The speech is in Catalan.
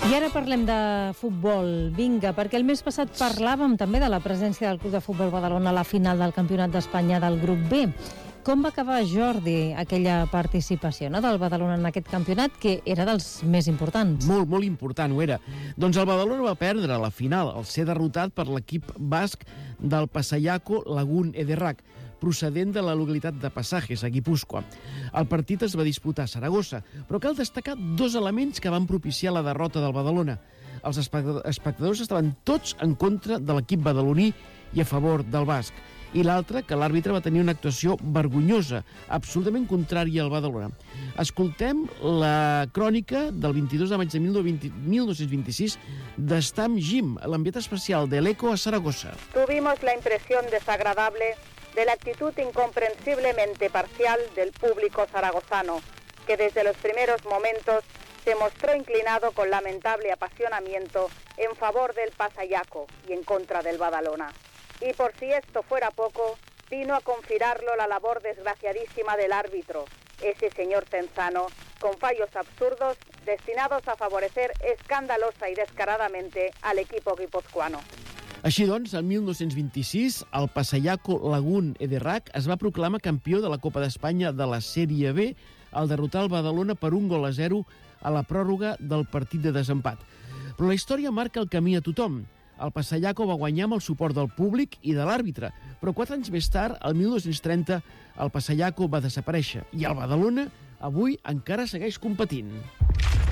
I ara parlem de futbol. Vinga, perquè el mes passat parlàvem també de la presència del Club de Futbol Badalona a la final del Campionat d'Espanya del grup B. Com va acabar, Jordi, aquella participació del Badalona en aquest campionat, que era dels més importants? Molt, molt important, ho era. Doncs el Badalona va perdre la final al ser derrotat per l'equip basc del Pasaiako Lagun Ederrak, procedent de la localitat de Pasajes, a Guipúscoa. El partit es va disputar a Saragossa, però cal destacar dos elements que van propiciar la derrota del Badalona. Els espectadors estaven tots en contra de l'equip badaloní i a favor del basc. I l'altre, que l'àrbitre va tenir una actuació vergonyosa, absolutament contrària al Badalona. Escoltem la crònica del 22 de maig de 1926 d'Estam Jim, l'enviat especial de l'ECO a Saragossa. Tuvimos la impresión desagradable de la actitud incomprensiblemente parcial del público zaragozano, que desde los primeros momentos se mostró inclinado con lamentable apasionamiento en favor del Pasaiako y en contra del Badalona. Y por si esto fuera poco, vino a confirmarlo la labor desgraciadísima del árbitro, ese señor Tenzano, con fallos absurdos destinados a favorecer escandalosa y descaradamente al equipo guipuzcoano. Així doncs, el 1926, el Pasaiako Lagun Ederrak es va proclamar campió de la Copa d'Espanya de la Sèrie B al derrotar el Badalona per 1-0 a la pròrroga del partit de desempat. Però la història marca el camí a tothom. El Pasaiako va guanyar amb el suport del públic i de l'àrbitre, però 4 anys més tard, el 1930, el Pasaiako va desaparèixer i el Badalona avui encara segueix competint.